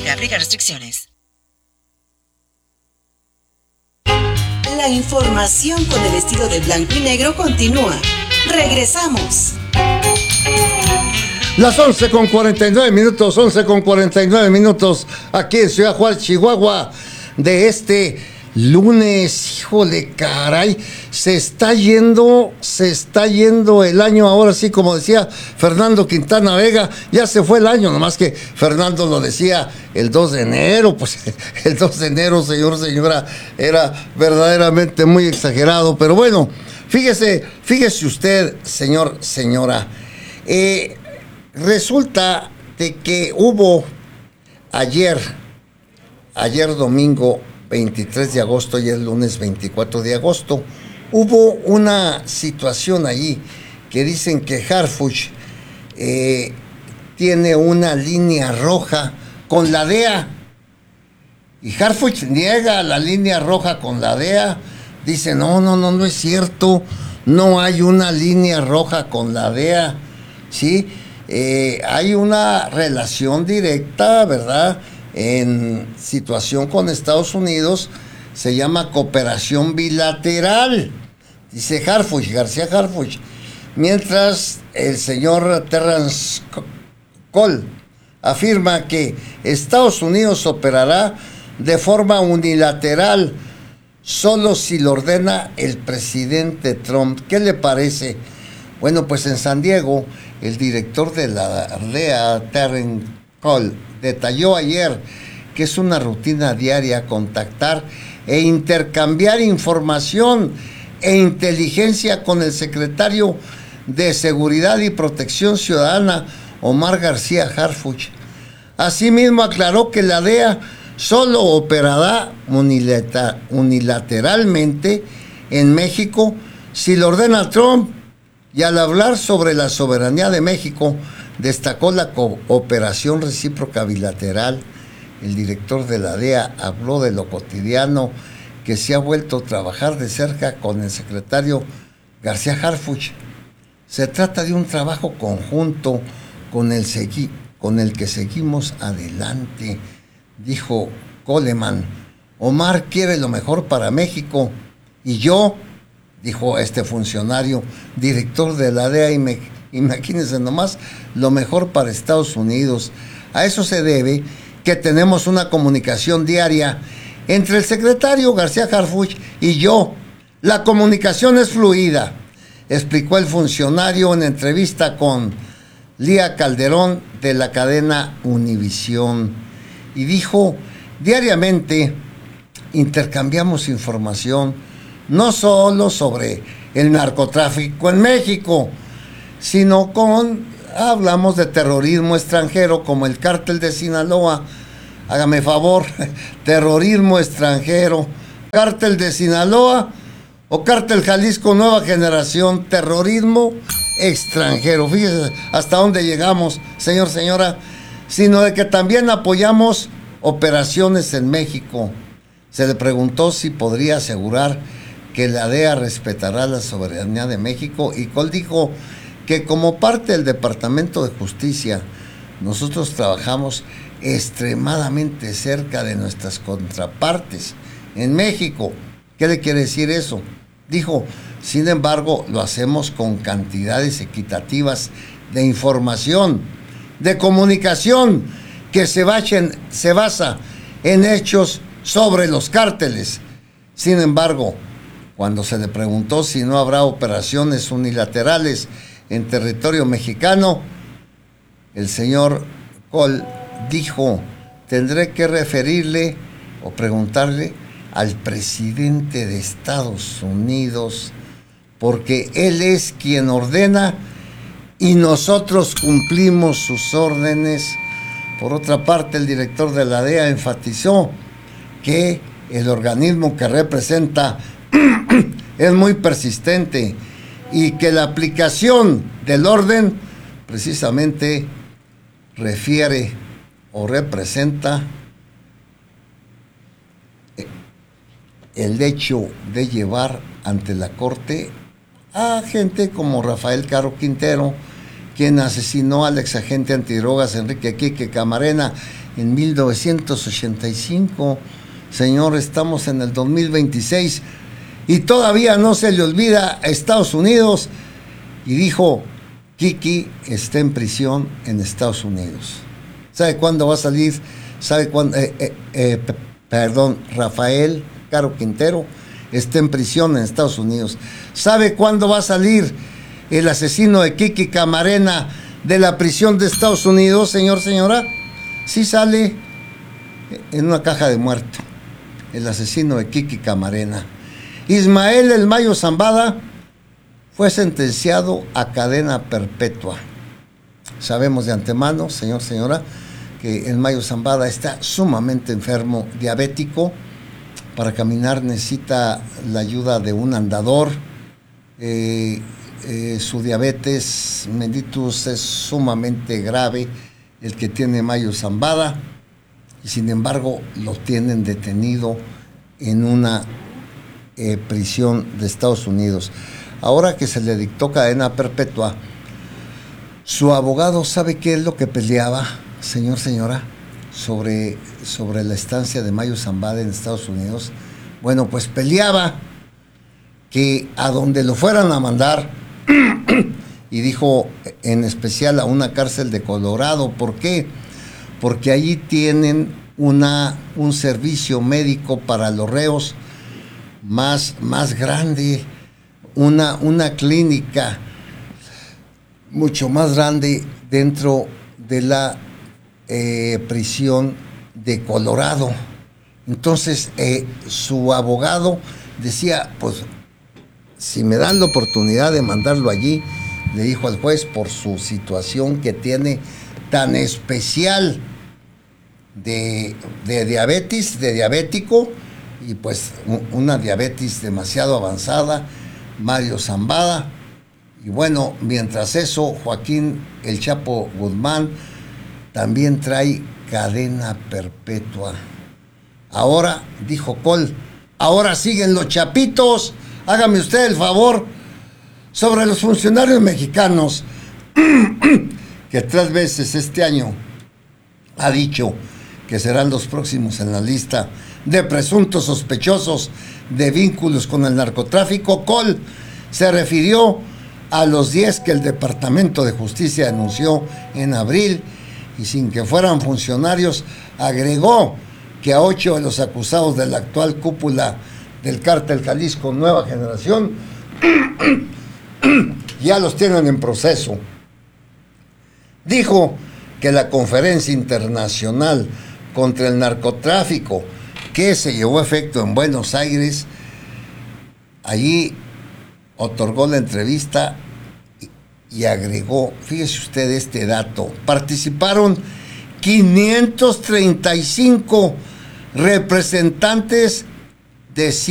Aplica restricciones. La información con el estilo de blanco y negro continúa. Regresamos. Las 11:49 aquí en Ciudad Juárez, Chihuahua, de este lunes. Híjole, caray, se está yendo el año, ahora sí, como decía Fernando Quintana Vega, ya se fue el año, nomás que Fernando lo decía el 2 de enero, pues el 2 de enero, señora, era verdaderamente muy exagerado, pero bueno, fíjese usted, señora, resulta de que hubo ayer domingo 23 de agosto y el lunes 24 de agosto, hubo una situación allí que dicen que Harfuch tiene una línea roja con la DEA. Y Harfuch niega la línea roja con la DEA. Dice, no es cierto, no hay una línea roja con la DEA. ¿Sí? Hay una relación directa, ¿verdad?, en situación con Estados Unidos, se llama cooperación bilateral, dice García Harfuch, mientras el señor Terrence Cole afirma que Estados Unidos operará de forma unilateral solo si lo ordena el presidente Trump. ¿Qué le parece? Bueno, pues en San Diego, el director de la DEA, Terrence Cole, detalló ayer que es una rutina diaria contactar e intercambiar información e inteligencia con el secretario de Seguridad y Protección Ciudadana, Omar García Harfuch. Asimismo, aclaró que la DEA solo operará unilateralmente en México si lo ordena Trump, y al hablar sobre la soberanía de México, destacó la cooperación recíproca bilateral. El director de la DEA habló de lo cotidiano que se ha vuelto a trabajar de cerca con el secretario García Harfuch. Se trata de un trabajo conjunto con el que seguimos adelante, dijo Coleman. Omar quiere lo mejor para México y yo, dijo este funcionario, director de la DEA, imagínense nomás, lo mejor para Estados Unidos. A eso se debe que tenemos una comunicación diaria entre el secretario García Harfuch y yo. La comunicación es fluida, explicó el funcionario en entrevista con Lía Calderón de la cadena Univisión. Y dijo, diariamente intercambiamos información no solo sobre el narcotráfico en México, sino hablamos de terrorismo extranjero como el cártel de Sinaloa. Hágame favor, terrorismo extranjero, cártel de Sinaloa o cártel Jalisco Nueva Generación, terrorismo extranjero. Fíjese hasta dónde llegamos, señora, sino de que también apoyamos operaciones en México. Se le preguntó si podría asegurar que la DEA respetará la soberanía de México, y Cole dijo que como parte del Departamento de Justicia, nosotros trabajamos extremadamente cerca de nuestras contrapartes en México. ¿Qué le quiere decir eso? Dijo, sin embargo, lo hacemos con cantidades equitativas de información, de comunicación, que se basa en hechos sobre los cárteles. Sin embargo, cuando se le preguntó si no habrá operaciones unilaterales en territorio mexicano, el señor Cole dijo, tendré que referirle o preguntarle al presidente de Estados Unidos, porque él es quien ordena y nosotros cumplimos sus órdenes. Por otra parte, el director de la DEA enfatizó que el organismo que representa es muy persistente y que la aplicación del orden precisamente refiere o representa el hecho de llevar ante la corte a gente como Rafael Caro Quintero, quien asesinó al exagente antidrogas Enrique Quique Camarena en 1985. Señor, estamos en el 2026 y todavía no se le olvida a Estados Unidos. Y dijo, Kiki está en prisión en Estados Unidos. ¿Sabe cuándo va a salir? ¿Sabe cuándo? Rafael Caro Quintero está en prisión en Estados Unidos. ¿Sabe cuándo va a salir el asesino de Kiki Camarena de la prisión de Estados Unidos, señor, señora? Sí sale en una caja de muerto, el asesino de Kiki Camarena. Ismael El Mayo Zambada fue sentenciado a cadena perpetua. Sabemos de antemano, señor, señora, que El Mayo Zambada está sumamente enfermo, diabético. Para caminar necesita la ayuda de un andador. Su diabetes mellitus es sumamente grave, el que tiene Mayo Zambada, y sin embargo lo tienen detenido en una prisión de Estados Unidos. Ahora que se le dictó cadena perpetua, su abogado, ¿sabe qué es lo que peleaba, señor, señora, sobre la estancia de Mayo Zambada en Estados Unidos? Bueno, pues peleaba que a donde lo fueran a mandar, y dijo en especial a una cárcel de Colorado. ¿Por qué? Porque allí tienen un servicio médico para los reos más grande, una clínica mucho más grande dentro de la prisión de Colorado. Entonces su abogado decía, pues si me dan la oportunidad de mandarlo allí, le dijo al juez, por su situación que tiene tan especial de diabético, y pues una diabetes demasiado avanzada, Mayo Zambada. Y bueno, mientras eso, Joaquín El Chapo Guzmán también trae cadena perpetua. Ahora, dijo Col, ahora siguen los chapitos. Hágame usted el favor. Sobre los funcionarios mexicanos, que 3 veces este año ha dicho que serán los próximos en la lista de presuntos sospechosos de vínculos con el narcotráfico, Col se refirió a los 10 que el Departamento de Justicia denunció en abril, y sin que fueran funcionarios, agregó que a 8 de los acusados de la actual cúpula del Cártel Jalisco Nueva Generación ya los tienen en proceso. Dijo que la Conferencia Internacional contra el Narcotráfico, que se llevó a efecto en Buenos Aires, allí otorgó la entrevista y agregó, fíjese usted este dato, participaron 535 representantes de